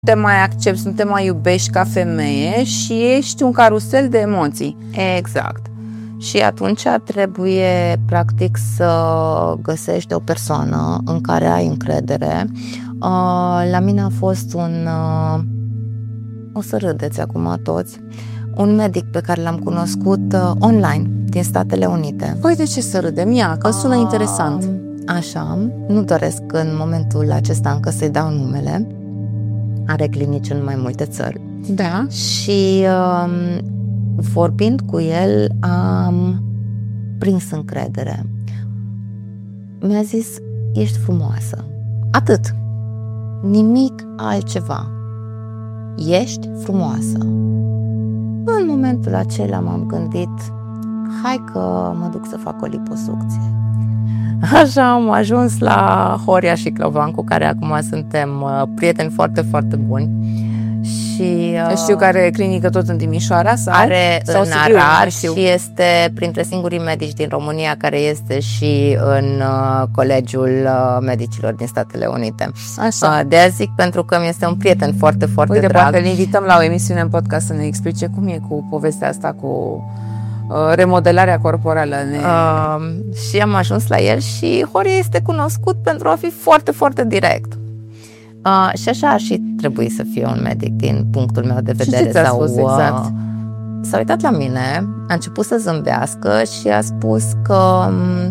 te mai accepti, nu te mai iubești ca femeie și ești un carusel de emoții. Exact. Și atunci trebuie, practic, să găsești o persoană în care ai încredere. La mine a fost o să râdeți acum toți, un medic pe care l-am cunoscut online, din Statele Unite. Păi de ce să râdem? Ia, că sună interesant. Așa, nu doresc în momentul acesta încă să-i dau numele. Are clinici în mai multe țări. Da. Și vorbind cu el am prins încredere. Mi-a zis, ești frumoasă. Atât. Nimic altceva. Ești frumoasă. În momentul acela m-am gândit, hai că mă duc să fac o liposucție. Așa am ajuns la Horia Șiclovan, cu care acum suntem prieteni foarte, foarte buni. Și știu că are clinică tot în Timișoara are sau în Arad și este printre singurii medici din România care este și în Colegiul Medicilor din Statele Unite. Așa. De-aia zic, pentru că mi este un prieten foarte, foarte Uite, drag. Poate îl invităm la o emisiune în podcast să ne explice cum e cu povestea asta cu remodelarea corporală. Și am ajuns la el și Horia este cunoscut pentru a fi foarte, foarte direct. Și așa ar și trebui să fie un medic din punctul meu de vedere. Și ce ți-a spus exact? S-a uitat la mine, a început să zâmbească și a spus că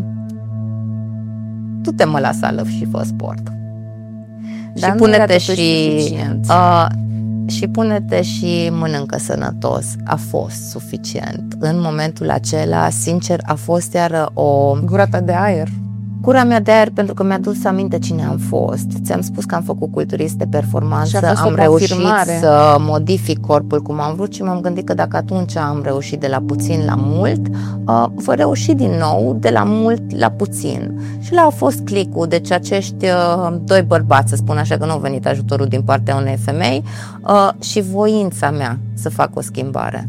du-te-mă la sală și fă sport. Dar și pune-te și pune-te și mănâncă sănătos. A fost suficient. În momentul acela, sincer, a fost iar o gura ta de aer. Gura mea de aer, pentru că mi-a dus aminte cine am fost. Ți-am spus că am făcut culturist de performanță, am reușit să modific corpul cum am vrut și m-am gândit că dacă atunci am reușit de la puțin la mult, voi reuși din nou de la mult la puțin. Și la a fost clicul, deci acești doi bărbați, să spun așa, că nu a venit ajutorul din partea unei femei, și voința mea să fac o schimbare.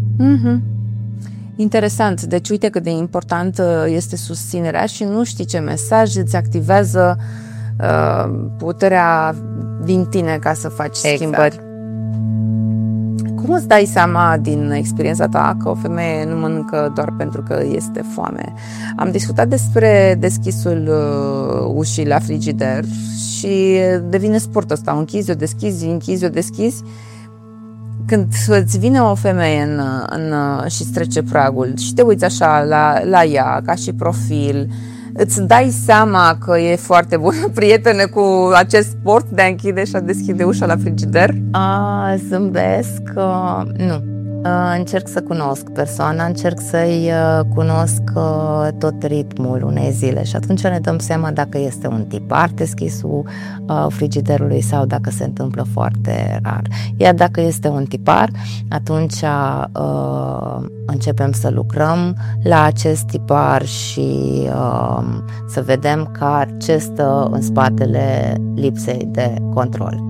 Interesant. Deci uite cât de important este susținerea și nu știi ce mesaj îți activează puterea din tine ca să faci schimbări. Cum îți dai seama din experiența ta că o femeie nu mănâncă doar pentru că este foame? Am discutat despre deschisul ușii la frigider și devine sportul ăsta. Închizi, o deschizi, închizi, o deschizi. Când îți vine o femeie și îți trece pragul și te uiți așa la ea, ca și profil, îți dai seama că e foarte bună prietenă cu acest sport de a închide și a deschide ușa la frigider? Zâmbesc, nu. Încerc să cunosc persoana, încerc să-i cunosc tot ritmul unei zile și atunci ne dăm seama dacă este un tipar deschisul frigiderului sau dacă se întâmplă foarte rar. Iar dacă este un tipar, atunci începem să lucrăm la acest tipar și să vedem ce stă în spatele lipsei de control.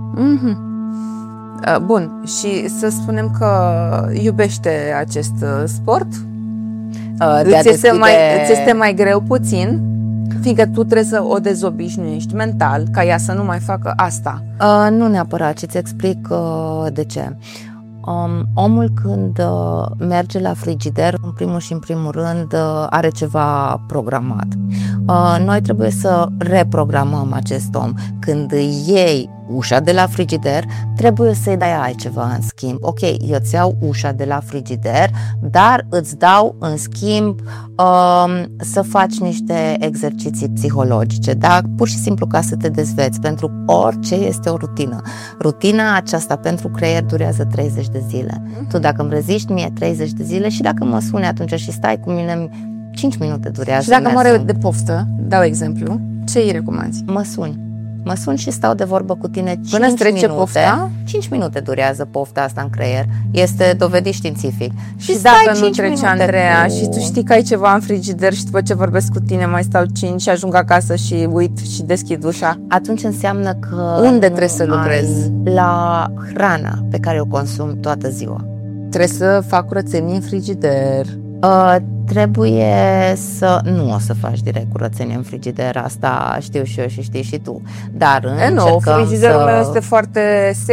Bun, și să spunem că iubește acest sport? Îți este mai greu puțin, fiindcă tu trebuie să o dezobișnuiești mental ca ea să nu mai facă asta. Nu neapărat, și îți explic de ce. Omul când merge la frigider, în primul și în primul rând are ceva programat. Noi trebuie să reprogramăm acest om. Când iei ușa de la frigider, trebuie să-i dai altceva în schimb. Ok, eu îți iau ușa de la frigider, dar îți dau în schimb să faci niște exerciții psihologice, da? Pur și simplu ca să te dezveți. Pentru orice este o rutină. Rutina aceasta pentru creier durează 30 de zile. Tu dacă îmi reziști mie 30 de zile și dacă mă suni atunci și stai cu mine 5 minute durează. Și dacă mă de poftă, dau exemplu, ce îi recomanzi? Mă sun și stau de vorbă cu tine 5 Până trece minute. Pofta? 5 minute durează pofta asta în creier. Este dovedit științific. Și dacă nu trece, Andreea, și tu știi că ai ceva în frigider și după ce vorbesc cu tine mai stau 5 și ajung acasă și uit și deschid ușa, atunci înseamnă că unde trebuie să lucrezi? La hrana pe care o consum toată ziua. Trebuie să fac curățenie în frigider. Trebuie să... Nu o să faci direct curățenie în frigider, asta știu și eu și știi și tu. Dar Nu, frigiderul meu este foarte